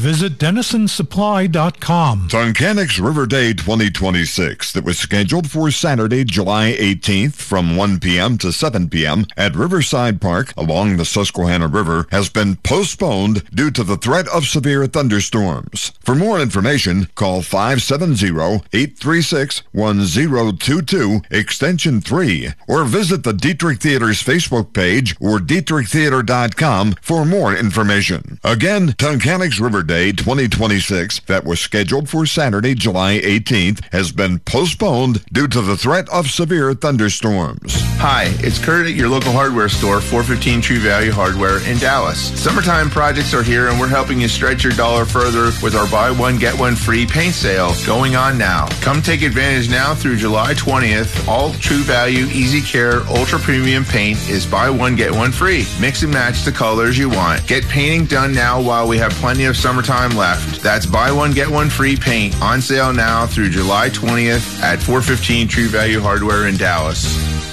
visit DenisonSupply.com. Tunkanik's River Day 2026 that was scheduled for Saturday, July 18th from 1 p.m. to 7 p.m. at Riverside Park along the Susquehanna River has been postponed due to the threat of severe thunderstorms. For more information, call 570-836-1022, extension 3, or visit the Dietrich Theater's Facebook page or DietrichTheater.com for more information. Again, Tunkanik's River Day 2026 that was scheduled for Saturday, July 18th has been postponed due to the threat of severe thunderstorms. Hi, it's Kurt at your local hardware store, 415 True Value Hardware in Dallas. Summertime projects are here and we're helping you stretch your dollar further with our buy one, get one free paint sale going on now. Come take advantage now through July 20th. All True Value, Easy Care, Ultra Premium paint is buy one, get one free. Mix and match the colors you want. Get painting done now while we have plenty of summertime left. That's buy one, get one free paint on sale now through July 20th at 415 True Value Hardware in Dallas.